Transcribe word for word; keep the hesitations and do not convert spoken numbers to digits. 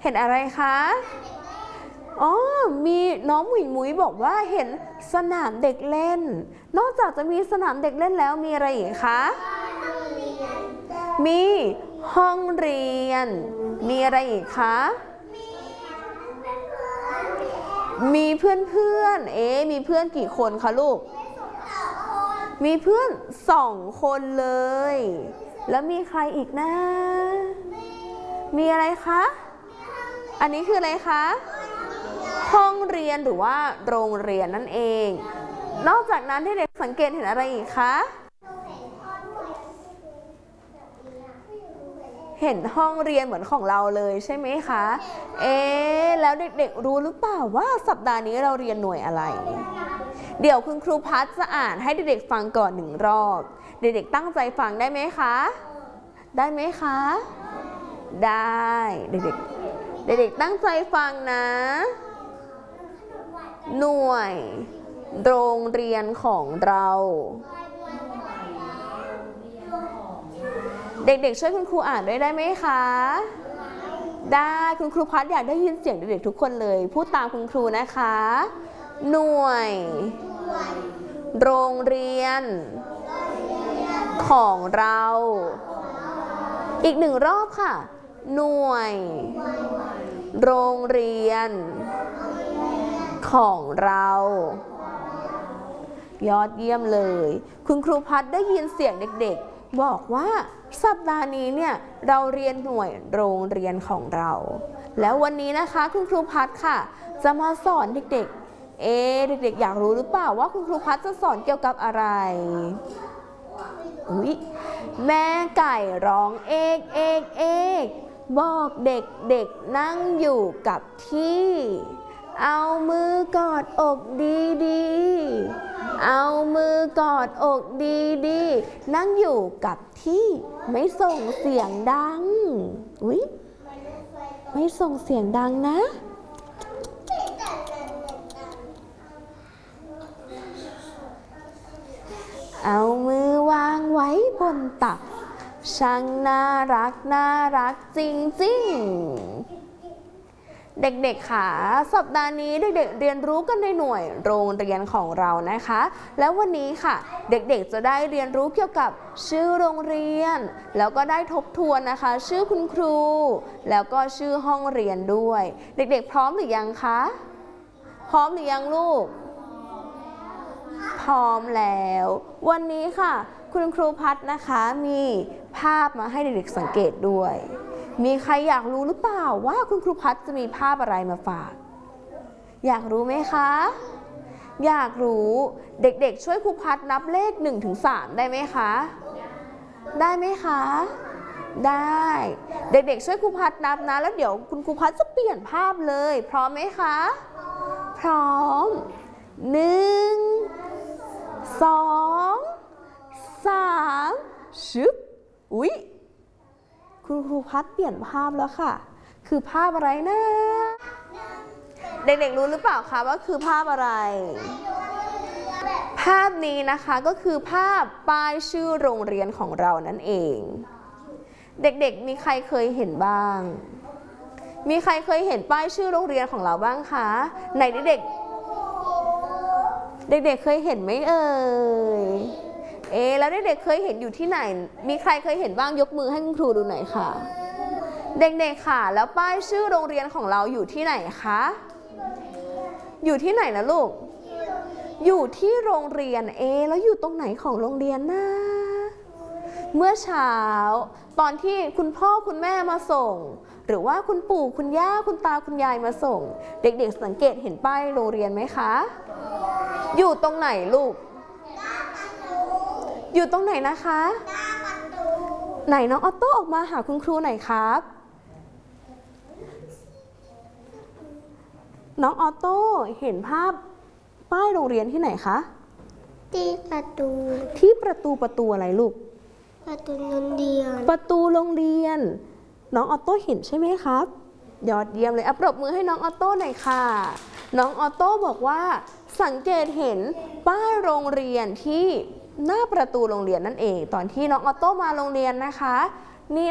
เห็นอะไรคะอ๋อมีน้องหมุยมุยบอกว่าเห็นสนามเด็กเล่นนอกจากจะมีสนามเด็กเล่นแล้วมีอะไรอีกคะมีห้องเรียนมีอะไรอีกคะมีเพื่อนๆเอ๊ะมีเพื่อนกี่คนคะลูกมีเพื่อนสองคนเลยแล้วมีใครอีกนะมีอะไรคะอันนี้คืออะไรคะห้องเรียนหรือว่าโรงเรียนนั่นเองนอกจากนั้นเด็กสังเกตเห็นอะไรอีกคะเห็นห้องเรียนเหมือนของเราเลยใช่ไหมคะเอ๊ะแล้วเด็กๆรู้หรือเปล่าว่าสัปดาห์นี้เราเรียนหน่วยอะไรเดี๋ยวคุณครูพัชจะอ่านให้เด็กๆฟังก่อนหนึ่งรอบเด็กๆตั้งใจฟังได้ไหมคะได้ไหมคะได้เด็กๆเด็กๆตั้งใจฟังนะหน่วยโรงเรียนของเราเด็กๆช่วยคุณครูอ่านด้วยได้ไหมคะได้คุณครูพัดอยากได้ยินเสียงเด็กๆทุกคนเลยพูดตามคุณครูนะคะหน่วยโรงเรียนของเราอีกหนึ่งรอบค่ะหน่วยโรงเรียนของเรายอดเยี่ยมเลยคุณครูพัดได้ยินเสียงเด็กๆบอกว่าสัปดาห์นี้เนี่ยเราเรียนหน่วยโรงเรียนของเราแล้ววันนี้นะคะคุณครูพัดค่ะจะมาสอนเด็กๆเอ๊ะเด็กๆอยากรู้หรือเปล่าว่าคุณครูพัดจะสอนเกี่ยวกับอะไรอุ๊ยแม่ไก่ร้องเอกเอกเอกบอกเด็กๆนั่งอยู่กับที่เอามือกอดอกดีๆเอามือกอดอกดีๆนั่งอยู่กับที่ไม่ส่งเสียงดังอุ๊ยไม่ส่งเสียงดังนะเอามือวางไว้บนตักช่างน่ารักน่ารักจริงๆเด็กๆค่ะสัปดาห์นี้เด็กๆเรียนรู้กันในหน่วยโรงเรียนของเรานะคะแล้ววันนี้ค่ะเด็กๆจะได้เรียนรู้เกี่ยวกับชื่อโรงเรียนแล้วก็ได้ทบทวนนะคะชื่อคุณครูแล้วก็ชื่อห้องเรียนด้วยเด็กๆพร้อมหรือยังคะพร้อมหรือยังลูกพร้อมแล้ววันนี้ค่ะคุณครูพัฒนะคะมีภาพมาให้เด็กๆสังเกตด้วยมีใครอยากรู้หรือเปล่าว่าคุณครูพัฒจะมีภาพอะไรมาฝากอยากรู้ไหมคะอยากรู้เด็กๆช่วยครูพัฒนับเลขหนึ่งถึงสามได้ไหมคะได้ไหมคะได้เด็กๆช่วยครูพัฒนับนะแล้วเดี๋ยวคุณครูพัฒจะเปลี่ยนภาพเลยพร้อมไหมคะพร้อมหนึ่งสองสามชึบอุ๊ยคุณครูพัฒเปลี่ยนภาพแล้วค่ะคือภาพอะไรนะเด็กๆรู้หรือเปล่าคะว่าคือภาพอะไรภาพนี้นะคะก็คือภาพป้ายชื่อโรงเรียนของเรานั่นเองเด็กๆมีใครเคยเห็นบ้างมีใครเคยเห็นป้ายชื่อโรงเรียนของเราบ้างคะไหนเด็กๆเด็กๆเคยเห็นไหมเอ่ยเอ๊ะแล้วเด็กๆเคยเห็นอยู่ที่ไหนมีใครเคยเห็นบ้างยกมือให้คุณครูดูหน่อยค่ะเด็กๆค่ะแล้วป้ายชื่อโรงเรียนของเราอยู่ที่ไหนคะอยู่ที่ไหนนะลูกอยู่ที่โรงเรียนเอ๊ะแล้วอยู่ตรงไหนของโรงเรียนนะเมื่อเช้าตอนที่คุณพ่อคุณแม่มาส่งหรือว่าคุณปู่คุณย่าคุณตาคุณยายมาส่งเด็กๆสังเกตเห็นป้ายโรงเรียนไหมคะอยู่ตรงไหนลูกอยู่ตรงไหนนะคะไหนน้องออโต้ออกมาหาคุณครูหน่อยครับน้องออโต้เห็นภาพป้ายโรงเรียนที่ไหนคะที่ประตูที่ประตูประตูอะไรลูกประตูโรงเรียนประตูโรงเรียนน้องออโต้เห็นใช่ไหมครับยอดเยี่ยมเลยอ่ะปรบมือให้น้องออโต้หน่อยค่ะน้องออโต้บอกว่าสังเกตเห็นป้ายโรงเรียนที่หน้าประตูโรงเรียนนั่นเองตอนที่น้องออโต้มาโรงเรียนนะคะ